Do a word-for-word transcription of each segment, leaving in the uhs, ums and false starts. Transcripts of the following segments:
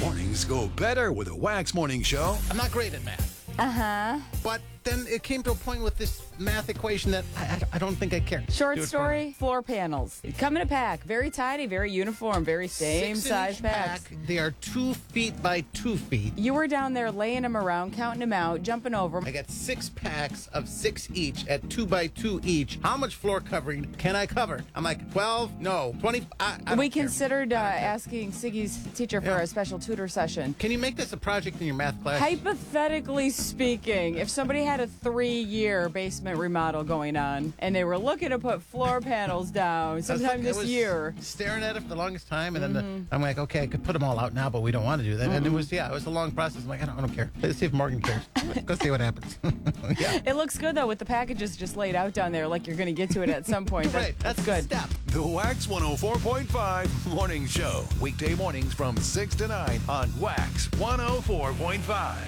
Mornings go better with a Wax Morning Show. I'm not great at math. Uh-huh. But then it came to a point with this math equation that I, I, I don't think I care. Short Do it for story, me. floor panels. Come in a pack. Very tiny, very uniform, very same Six in size each packs. pack. They are two feet by two feet. You were down there laying them around, counting them out, jumping over 'em. I got six packs of six each at two by two each. How much floor covering can I cover? I'm like, twelve? No. twenty? I, I We don't care. considered uh, I don't care. asking Siggy's teacher for Yeah. a special tutor session. Can you make this a project in your math class? Hypothetically speaking, if somebody had a three-year basement remodel going on and they were looking to put floor panels down I was sometime like- I this was year. staring at it for the longest time, and then Mm-hmm. the, I'm like, okay, I could put them all out now, but we don't want to do that. And it was, yeah, it was a long process. I'm like, I don't, I don't care. Let's see if Morgan cares. Let's see what happens. yeah. It looks good, though, with the packages just laid out down there like you're going to get to it at some point. That- Right, That's the good. Step. The Wax one oh four point five Morning Show. Weekday mornings from six to nine on Wax one oh four point five.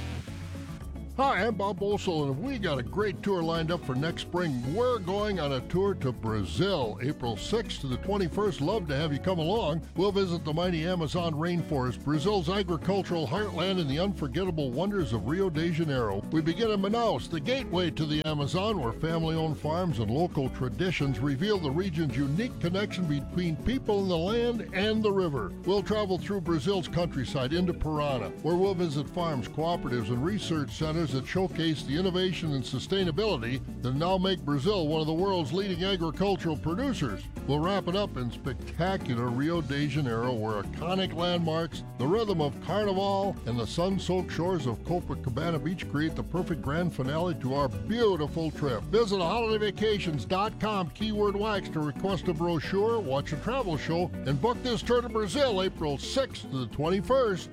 Hi, I'm Bob Olsel, and we got a great tour lined up for next spring. We're going on a tour to Brazil, April sixth to the twenty-first. Love to have you come along. We'll visit the mighty Amazon rainforest, Brazil's agricultural heartland, and the unforgettable wonders of Rio de Janeiro. We begin in Manaus, the gateway to the Amazon, where family-owned farms and local traditions reveal the region's unique connection between people and the land and the river. We'll travel through Brazil's countryside into Parana, where we'll visit farms, cooperatives, and research centers that showcase the innovation and sustainability that now make Brazil one of the world's leading agricultural producers. We'll wrap it up in spectacular Rio de Janeiro, where iconic landmarks, the rhythm of Carnival, and the sun-soaked shores of Copacabana Beach create the perfect grand finale to our beautiful trip. Visit holiday vacations dot com, keyword wax, to request a brochure, watch a travel show, and book this tour to Brazil April sixth to the twenty-first.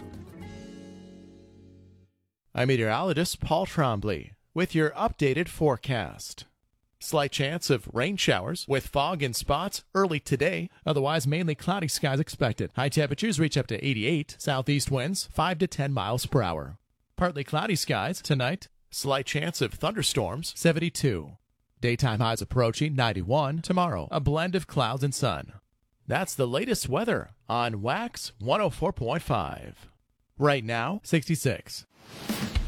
I'm meteorologist Paul Trombley with your updated forecast. Slight chance of rain showers with fog in spots early today. Otherwise, mainly cloudy skies expected. High temperatures reach up to eighty-eight. Southeast winds five to ten miles per hour. Partly cloudy skies tonight. Slight chance of thunderstorms, seventy-two. Daytime highs approaching ninety-one. Tomorrow, a blend of clouds and sun. That's the latest weather on Wax one oh four point five. Right now, sixty-six.